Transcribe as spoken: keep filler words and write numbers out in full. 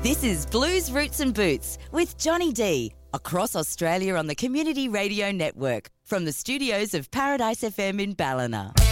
This is Blues Roots and Boots with Johnny D across Australia on the Community Radio Network from the studios of Paradise F M in Ballina.